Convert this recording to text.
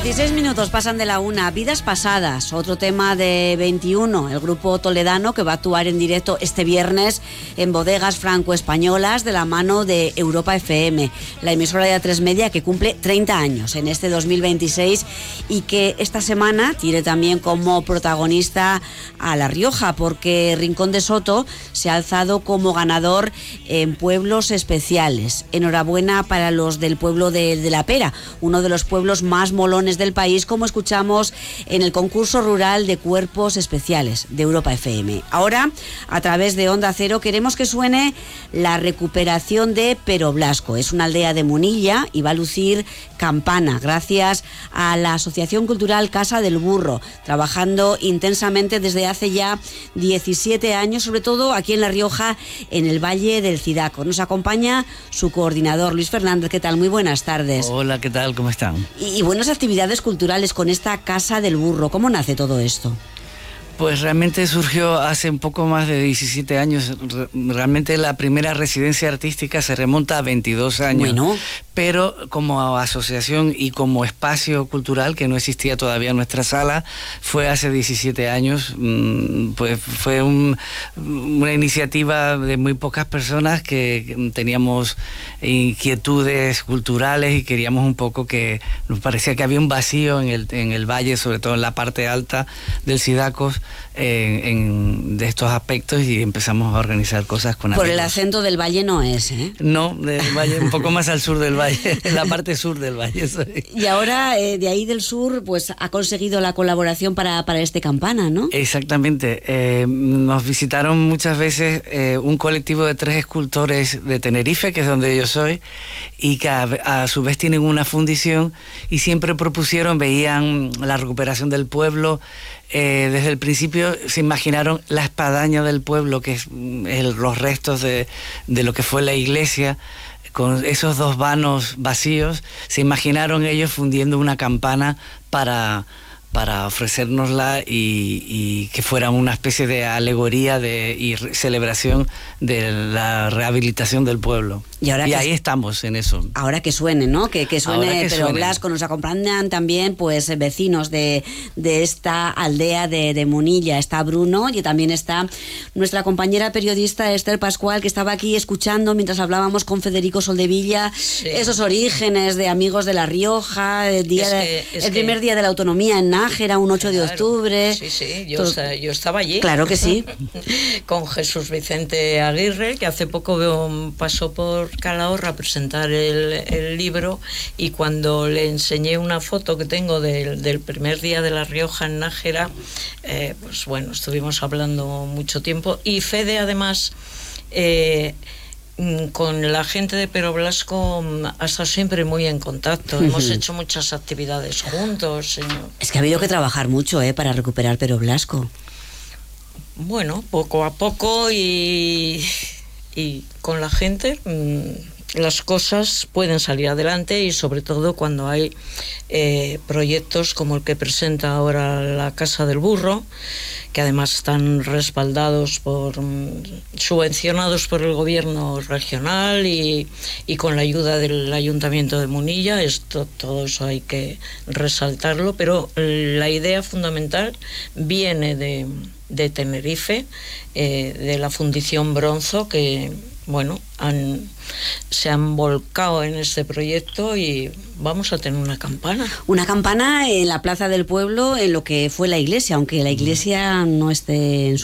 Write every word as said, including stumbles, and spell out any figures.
dieciséis minutos pasan de la una. Vidas pasadas, otro tema de veintiuno. El grupo toledano que va a actuar en directo este viernes en bodegas franco-españolas de la mano de Europa F M, la emisora de A tres Media que cumple treinta años en este dos mil veintiséis y que esta semana tiene también como protagonista a La Rioja, porque Rincón de Soto se ha alzado como ganador en pueblos especiales. Enhorabuena para los del pueblo de, de La Pera, uno de los pueblos más molones del país, como escuchamos en el concurso rural de cuerpos especiales de Europa F M. Ahora, a través de Onda Cero, queremos que suene la recuperación de Peroblasco. Es una aldea de Munilla y va a lucir campana gracias a la Asociación Cultural Casa del Burro, trabajando intensamente desde hace ya diecisiete años, sobre todo aquí en La Rioja, en el Valle del Cidaco. Nos acompaña su coordinador, Luis Fernández. ¿Qué tal? Muy buenas tardes. Hola, ¿qué tal? ¿Cómo están? Y, y buenas actividades culturales con esta Casa del Burro. ¿Cómo nace todo esto? Pues realmente surgió hace un poco más de diecisiete años. Realmente la primera residencia artística se remonta a veintidós años. Bueno. Pero como asociación y como espacio cultural, que no existía todavía en nuestra sala, fue hace diecisiete años. Pues fue un, una iniciativa de muy pocas personas que teníamos inquietudes culturales y queríamos un poco que nos parecía que había un vacío en el, en el valle, sobre todo en la parte alta del Sidacos, En, en, de estos aspectos, y empezamos a organizar cosas con Por amigos. el acento del valle no es, ¿eh? No, del valle, un poco más al sur del valle, en la parte sur del valle. Soy. Y ahora, eh, de ahí del sur, pues ha conseguido la colaboración para, para este campana, ¿no? Exactamente. Eh, nos visitaron muchas veces eh, un colectivo de tres escultores de Tenerife, que es donde yo soy, y que a, a su vez tienen una fundición, y siempre propusieron, veían la recuperación del pueblo. Eh, desde el principio se imaginaron la espadaña del pueblo, que es el, los restos de, de lo que fue la iglesia, con esos dos vanos vacíos. Se imaginaron ellos fundiendo una campana para, para ofrecérnosla y, y que fuera una especie de alegoría de, y celebración de la rehabilitación del pueblo. Y, ahora y ahí estamos en eso. Ahora que suene, ¿no? Que, que suene, que pero suene. Blasco, nos acompañan también pues vecinos de, de esta aldea de, de Munilla. Está Bruno y también está nuestra compañera periodista Esther Pascual, que estaba aquí escuchando mientras hablábamos con Federico Soldevilla, sí. Esos orígenes de Amigos de La Rioja, el, día es que, es el primer que... día de la autonomía en Nájera, un ocho claro. de octubre. Sí, sí, yo, Todo... yo estaba allí. Claro que sí. Con Jesús Vicente Aguirre, que hace poco pasó por Calahorra a presentar el, el libro, y cuando le enseñé una foto que tengo del, del primer día de La Rioja en Nájera, eh, pues bueno, estuvimos hablando mucho tiempo, y Fede además eh, con la gente de Peroblasco ha estado siempre muy en contacto. Uh-huh. Hemos hecho muchas actividades juntos. Señor. Es que ha habido que trabajar mucho eh, para recuperar Peroblasco. Bueno, poco a poco y... y con la gente mmm, las cosas pueden salir adelante, y sobre todo cuando hay eh, proyectos como el que presenta ahora la Casa del Burro, que además están respaldados por mmm, subvencionados por el gobierno regional y, y con la ayuda del Ayuntamiento de Munilla. Esto, todo eso hay que resaltarlo, pero la idea fundamental viene de, de Tenerife, eh, de la Fundición Bronzo, que bueno, han, se han volcado en este proyecto, y vamos a tener una campana. Una campana en la plaza del pueblo, en lo que fue la iglesia, aunque la iglesia no esté en su